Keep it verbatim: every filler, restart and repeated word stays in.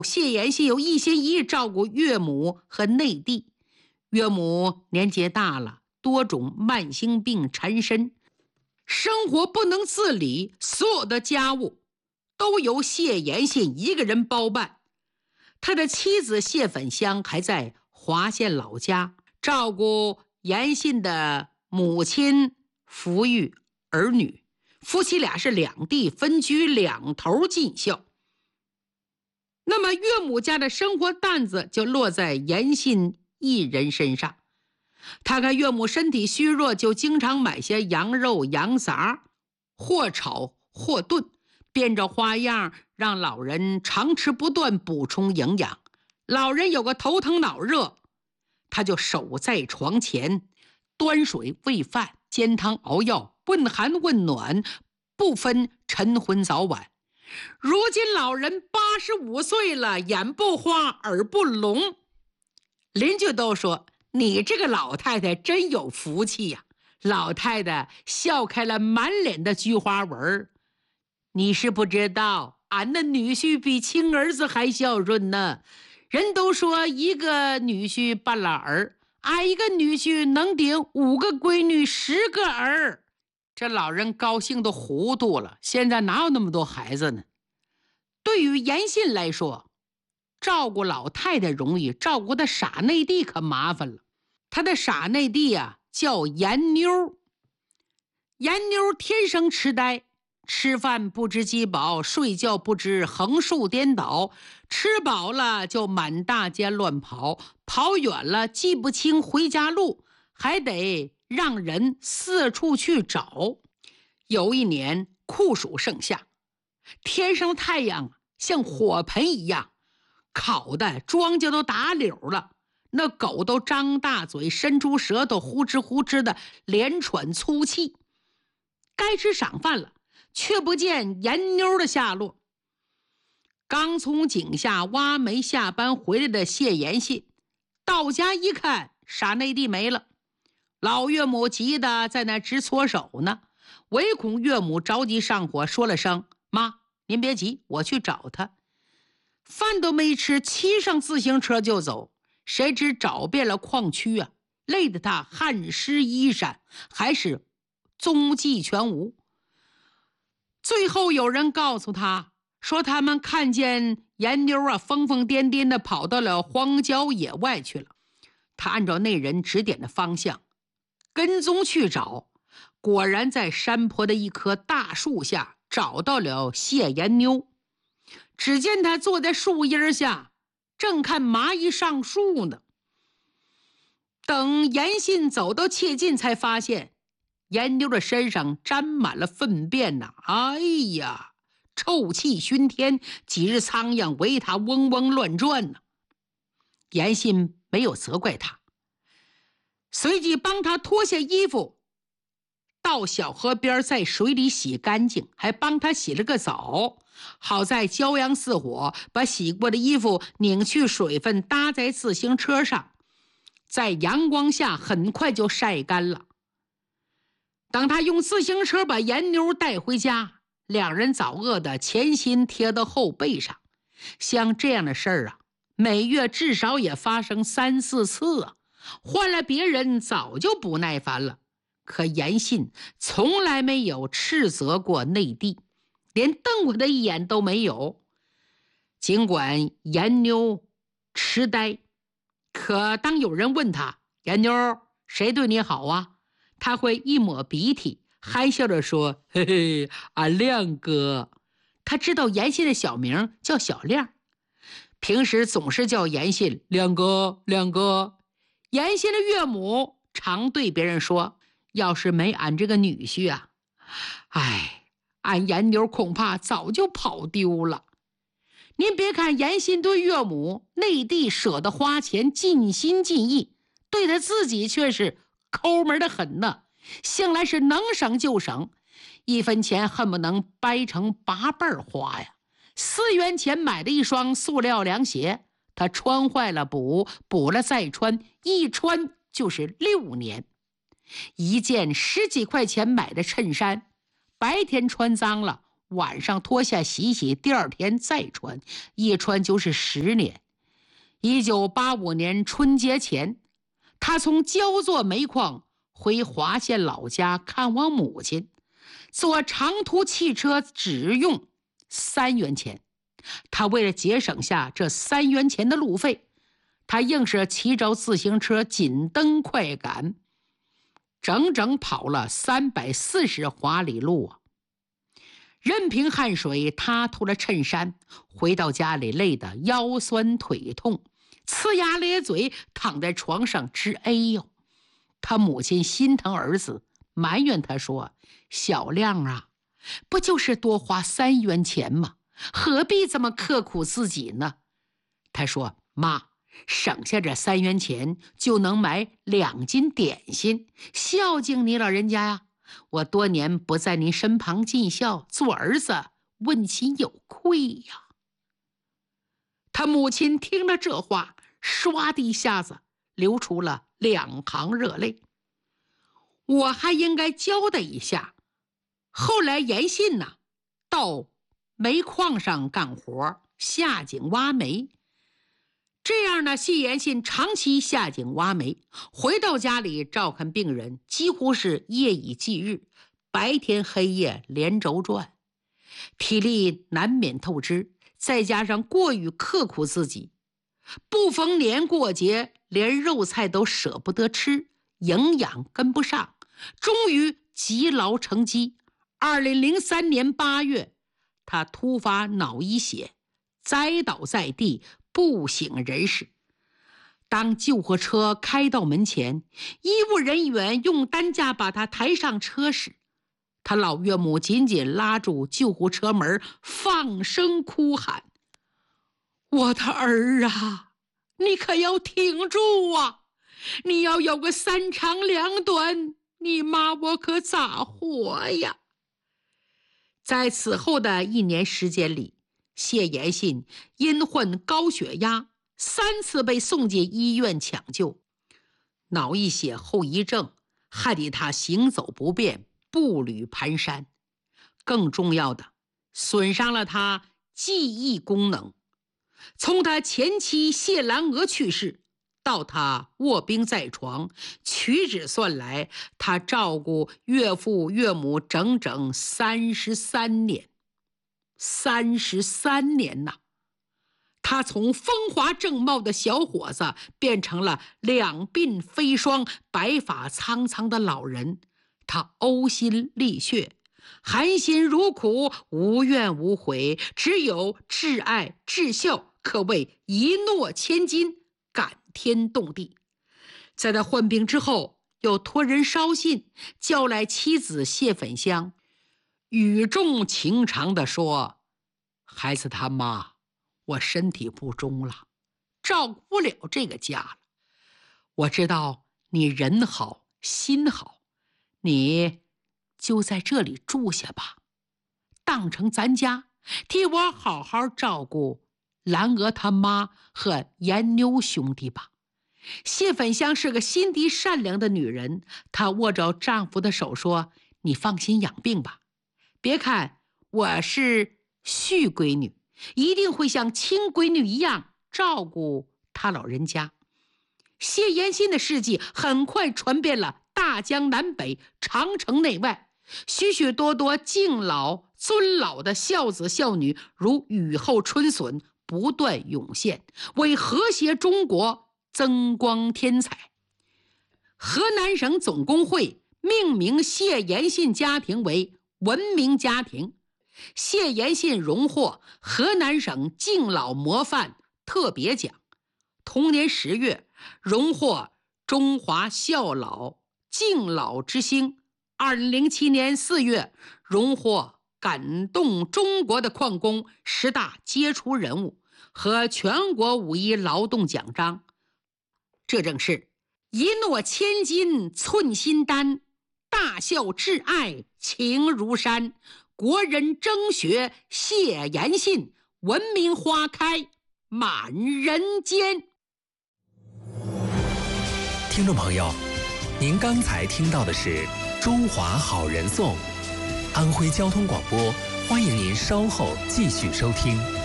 谢延信有一心一意照顾岳母和内弟。岳母年纪大了，多种慢性病缠身，生活不能自理，所有的家务都由谢延信一个人包办。他的妻子谢粉香还在华县老家照顾延信的母亲，抚育儿女，夫妻俩是两地分居，两头尽孝。那么岳母家的生活担子就落在延信一人身上。他看岳母身体虚弱，就经常买些羊肉、羊杂，或炒或炖，变着花样让老人常吃不断，补充营养。老人有个头疼脑热，他就守在床前，端水喂饭，煎汤熬药，问寒问暖，不分晨昏早晚。如今老人八十五岁了，眼不花，耳不聋，邻居都说你这个老太太真有福气呀、啊！老太太笑开了满脸的菊花纹。你是不知道，俺的女婿比亲儿子还孝顺呢。人都说一个女婿半拉儿，俺一个女婿能顶五个闺女十个儿。这老人高兴的糊涂了，现在哪有那么多孩子呢？对于延信来说，照顾老太太容易，照顾他傻内弟可麻烦了。他的傻内弟啊，叫严妞。严妞天生痴呆，吃饭不知饥饱，睡觉不知横竖颠倒，吃饱了就满大街乱跑，跑远了记不清回家路，还得让人四处去找。有一年酷暑盛夏，天上太阳像火盆一样，烤的庄稼都打柳了，那狗都张大嘴，伸出舌头，呼哧呼哧的连喘粗气。该吃晌饭了，却不见严妞的下落。刚从井下挖煤下班回来的谢延信到家一看，傻内弟没了。老岳母急得在那直搓手呢，唯恐岳母着急上火，说了声妈，您别急，我去找他。饭都没吃，骑上自行车就走，谁知找遍了矿区啊，累得他汗湿衣衫，还是踪迹全无。最后有人告诉他说，他们看见严妞啊疯疯癫癫的跑到了荒郊野外去了。他按照那人指点的方向跟踪去找，果然在山坡的一棵大树下找到了谢延妞。只见他坐在树荫下，正看蚂蚁上树呢。等严信走到切近，才发现严妞的身上沾满了粪便呐、啊！哎呀，臭气熏天，几只苍蝇围他嗡嗡乱转呢。严信没有责怪他，随即帮他脱下衣服，到小河边在水里洗干净，还帮他洗了个澡。好在骄阳似火，把洗过的衣服拧去水分，搭在自行车上，在阳光下很快就晒干了。等他用自行车把严妞带回家，两人早饿得前心贴到后背上。像这样的事儿啊，每月至少也发生三四次啊，换了别人早就不耐烦了。可严信从来没有斥责过内弟，连瞪过他一眼都没有。尽管严妞痴呆，可当有人问他严妞谁对你好啊，他会一抹鼻涕，憨笑着说：“嘿嘿，俺亮哥。”他知道严信的小名叫小亮，平时总是叫严信亮哥亮哥。严信的岳母常对别人说：“要是没俺这个女婿啊，哎，俺严妞恐怕早就跑丢了。”您别看严信对岳母内弟舍得花钱，尽心尽意，对他自己却是抠门的很呢，向来是能省就省，一分钱恨不能掰成八瓣花呀。四元钱买的一双塑料凉鞋，他穿坏了补，补了再穿，一穿就是六年。一件十几块钱买的衬衫，白天穿脏了， 晚上脱下洗洗，第二天再穿，一穿就是十年。一九八五年春节前，他从焦作煤矿回华县老家看望母亲，坐长途汽车只用三元钱。他为了节省下这三元钱的路费，他硬是骑着自行车紧蹬快赶，整整跑了三百四十华里路啊！任凭汗水他脱了衬衫，回到家里累得腰酸腿痛，呲牙咧嘴躺在床上直哎呦。他母亲心疼儿子，埋怨他说：“小亮啊，不就是多花三元钱吗？何必这么刻苦自己呢？”他说：“妈，省下这三元钱就能买两斤点心，孝敬你老人家呀。我多年不在您身旁尽孝，做儿子问心有愧呀。”他母亲听了这话，唰的一下子流出了两行热泪。我还应该交代一下，后来严信呢，到煤矿上干活，下井挖煤。这样呢，谢延信长期下井挖煤，回到家里照看病人，几乎是夜以继日，白天黑夜连轴转，体力难免透支，再加上过于刻苦自己，不逢年过节连肉菜都舍不得吃，营养跟不上，终于积劳成疾。二零零三年八月，他突发脑溢血，栽倒在地，不省人事。当救护车开到门前，医务人员用担架把他抬上车时，他老岳母紧紧拉住救护车门，放声哭喊：“我的儿啊，你可要挺住啊！你要有个三长两短，你妈我可咋活呀？”在此后的一年时间里，谢延信因患高血压，三次被送进医院抢救。脑溢血后遗症害得他行走不便，步履蹒跚。更重要的，损伤了他记忆功能。从他前妻谢兰娥去世到他卧病在床，屈指算来，他照顾岳父岳母整整三十三年。三十三年呐！他从风华正茂的小伙子变成了两鬓飞霜、白发苍苍的老人。他呕心沥血，含辛茹苦，无怨无悔，只有挚爱至孝，可谓一诺千金，感天动地。在他患病之后，又托人捎信，叫来妻子谢粉香，语重情长地说：“孩子他妈，我身体不中了，照顾不了这个家了。我知道你人好心好，你就在这里住下吧，当成咱家，替我好好照顾兰娥他妈和严妞兄弟吧。”谢粉香是个心地善良的女人，她握着丈夫的手说：“你放心养病吧，别看我是续闺女，一定会像亲闺女一样照顾她老人家。”谢延信的事迹很快传遍了大江南北、长城内外，许许多多敬老尊老的孝子孝女如雨后春笋不断涌现，为和谐中国增光添彩。河南省总工会命名谢延信家庭为文明家庭，谢延信荣获河南省敬老模范特别奖。同年十月，荣获中华孝老敬老之星。二零零七年四月，荣获感动中国的矿工十大杰出人物和全国五一劳动奖章。这正是一诺千金寸心丹，大孝挚爱情如山，国人争学谢延信，文明花开满人间。 听众朋友，您刚才听到的是《中华好人颂》，安徽交通广播欢迎您稍后继续收听。